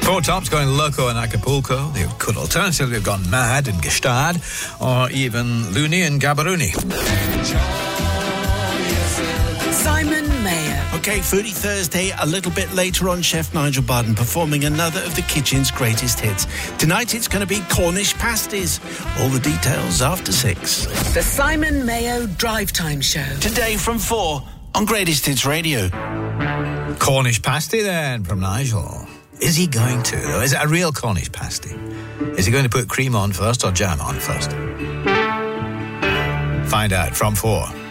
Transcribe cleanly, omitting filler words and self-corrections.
Four Tops going loco in Acapulco. They could alternatively have gone mad in Gestad, or even loony in Gaborone. Simon Mayer. Okay, Foodie Thursday, a little bit later on, Chef Nigel Barden performing another of the kitchen's greatest hits. Tonight it's going to be Cornish pasties. All the details after 6. The Simon Mayo Drive Time Show. Today from 4 on Greatest Hits Radio. Cornish pasty then from Nigel. Is he going to, though? Is it a real Cornish pasty? Is he going to put cream on first or jam on first? Find out from 4.